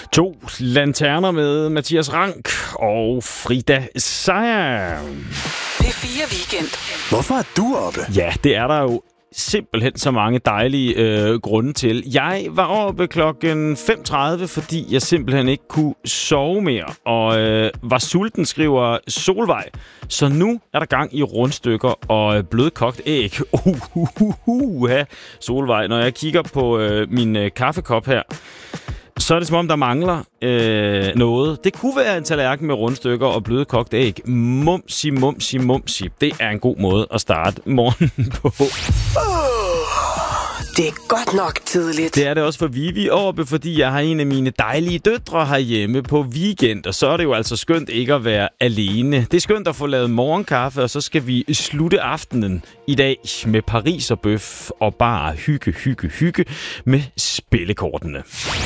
To lanterner med Mathias Rank og Frida Seier. P4 Weekend. Hvorfor er du oppe? Ja, det er der jo simpelthen så mange dejlige grunde til. Jeg var oppe klokken 5:30, fordi jeg simpelthen ikke kunne sove mere, og var sulten, skriver Solvej. Så nu er der gang i rundstykker og blødkogt æg. Solvej, når jeg kigger på min kaffekop her, så er det som om, der mangler noget. Det kunne være en tallerken med rundstykker og blødkogt æg. Mumsi, mumsi, mumsi. Det er en god måde at starte morgenen på. Det er godt nok tidligt. Det er det også for Vivi oppe, fordi jeg har en af mine dejlige døtre herhjemme på weekend. Og så er det jo altså skønt ikke at være alene. Det er skønt at få lavet morgenkaffe, og så skal vi slutte aftenen i dag med pariserbøf og bare hygge med spillekortene.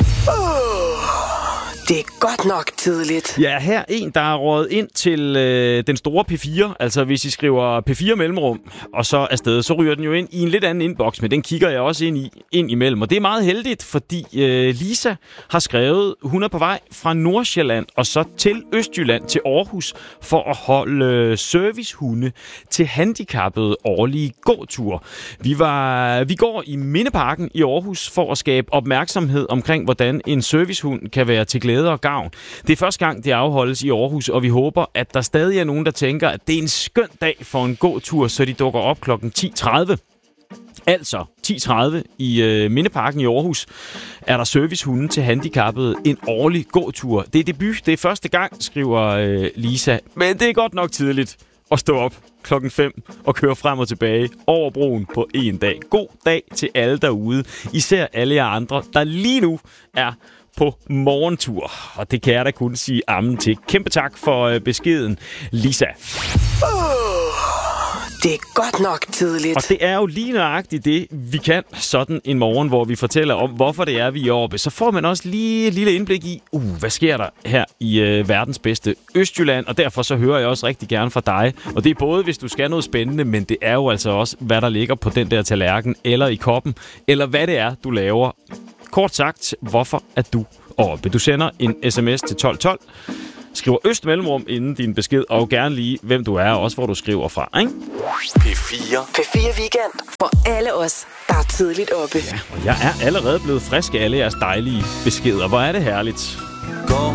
Det er godt nok tidligt. Ja, her en, der er røget ind til den store P4. Altså, hvis I skriver P4 mellemrum, og så afsted, så ryger den jo ind i en lidt anden inbox, men den kigger jeg også ind imellem. Og det er meget heldigt, fordi Lisa har skrevet, hun er på vej fra Nordsjælland og så til Østjylland, til Aarhus, for at holde servicehunde til handicappede årlige gåtur. Vi går i Mindeparken i Aarhus for at skabe opmærksomhed omkring, hvordan en servicehund kan være til glæde og gavn. Det er første gang, det afholdes i Aarhus, og vi håber, at der stadig er nogen, der tænker, at det er en skøn dag for en gåtur, så de dukker op klokken 10:30. Altså 10:30 i Mindeparken i Aarhus er der servicehunde til handicappede, en årlig gåtur. Det er debut, det er første gang, skriver Lisa. Men det er godt nok tidligt at stå op klokken 5 og køre frem og tilbage over broen på en dag. God dag til alle derude, især alle jer andre, der lige nu er på morgentur. Og det kan jeg da kun sige amen til. Kæmpe tak for beskeden, Lisa. Det er godt nok tidligt. Og det er jo lige nøjagtigt det, vi kan sådan en morgen, hvor vi fortæller om, hvorfor det er, vi er oppe. Så får man også lige et lille indblik i, hvad sker der her i verdens bedste Østjylland. Og derfor så hører jeg også rigtig gerne fra dig. Og det er både, hvis du skal noget spændende, men det er jo altså også, hvad der ligger på den der tallerken, eller i koppen, eller hvad det er, du laver. Kort sagt, hvorfor er du oppe? Du sender en sms til 1212, skriver Øst mellemrum inden din besked, og gerne lige, hvem du er, og også hvor du skriver fra, ikke? P4 Weekend for alle os, der er tidligt oppe. Ja, og jeg er allerede blevet frisk af alle jeres dejlige beskeder. Hvor er det herligt.